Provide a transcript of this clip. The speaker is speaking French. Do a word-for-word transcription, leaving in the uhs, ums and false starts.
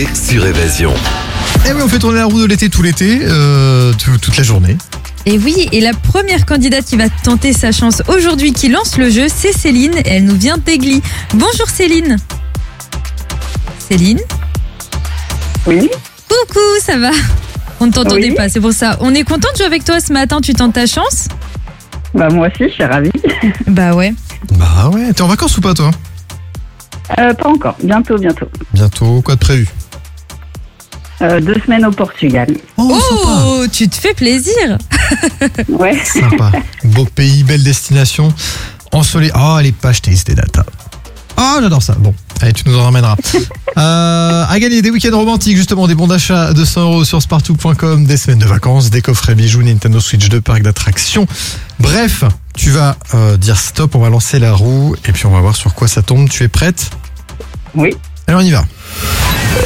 l'été sur Évasion. Et oui, on fait tourner la roue de l'été tout l'été, euh, tout- toute la journée. Et oui, et la première candidate qui va tenter sa chance aujourd'hui, qui lance le jeu, c'est Céline. Et elle nous vient d'Aigli. Bonjour Céline. Céline. Oui, Coucou, ça va? On ne t'entendait Oui. pas, c'est pour ça. On est content de jouer avec toi ce matin, tu tentes ta chance? bah moi aussi, je suis ravie. Bah ouais. Bah ouais, t'es en vacances ou pas toi? Euh, pas encore, bientôt, bientôt. Bientôt, quoi de prévu? Euh, deux semaines au Portugal. Oh, Oh, tu te fais plaisir. Ouais. sympa, sympa. Beau pays, belle destination. Ensoleillé. Oh, elle est pas achetée, c'était data. Oh, j'adore ça. Bon, allez, tu nous en ramèneras. Euh, à gagner des week-ends romantiques, justement, des bons d'achat de cent euros sur spartou point com, des semaines de vacances, des coffrets bijoux, Nintendo Switch deux, parc d'attractions. Bref, tu vas euh, dire stop, on va lancer la roue et puis on va voir sur quoi ça tombe. Tu es prête? Oui. Alors on y va.